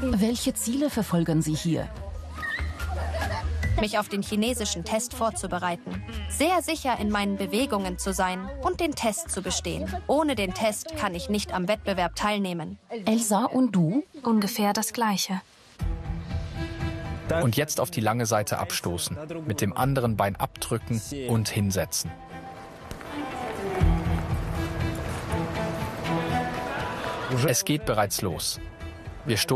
Welche Ziele verfolgen Sie hier? Mich auf den chinesischen Test vorzubereiten, sehr sicher in meinen Bewegungen zu sein und den Test zu bestehen. Ohne den Test kann ich nicht am Wettbewerb teilnehmen. Elsa, und du? Ungefähr das Gleiche. Und jetzt auf die lange Seite abstoßen, mit dem anderen Bein abdrücken und hinsetzen. Es geht bereits los. Wir stoßen